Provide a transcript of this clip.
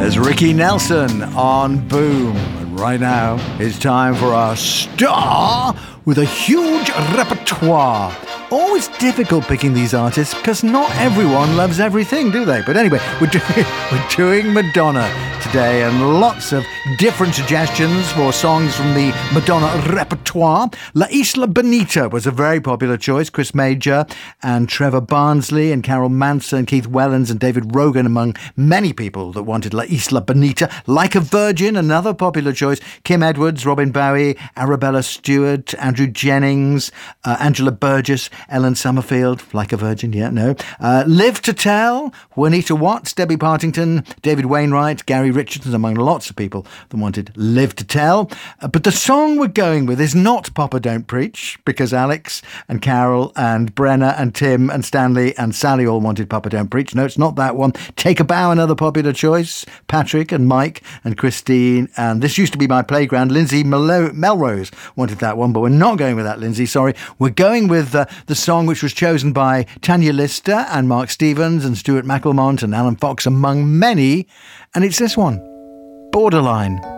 There's Ricky Nelson on Boom. And right now, it's time for our star with a huge repertoire. Always difficult picking these artists because not everyone loves everything, do they? But anyway, we're doing Madonna today and lots of different suggestions for songs from the Madonna repertoire. La Isla Bonita was a very popular choice. Chris Major and Trevor Barnsley and Carol Manson, Keith Wellens and David Rogan among many people that wanted La Isla Bonita. Like a Virgin, another popular choice. Kim Edwards, Robin Bowie, Arabella Stewart, Andrew Jennings, Angela Burgess, Ellen Summerfield, Like a Virgin, Live to Tell, Juanita Watts, Debbie Partington, David Wainwright, Gary Richardson, among lots of people that wanted Live to Tell. But the song we're going with is not Papa Don't Preach, because Alex and Carol and Brenna and Tim and Stanley and Sally all wanted Papa Don't Preach. No, it's not that one. Take a Bow, another popular choice. Patrick and Mike and Christine, and This Used to Be My Playground. Lindsay Melrose wanted that one, but we're not going with that, Lindsay, sorry. We're going with the song which was chosen by Tanya Lister and Mark Stevens and Stuart McElmont and Alan Fox, among many, and it's this one, Borderline.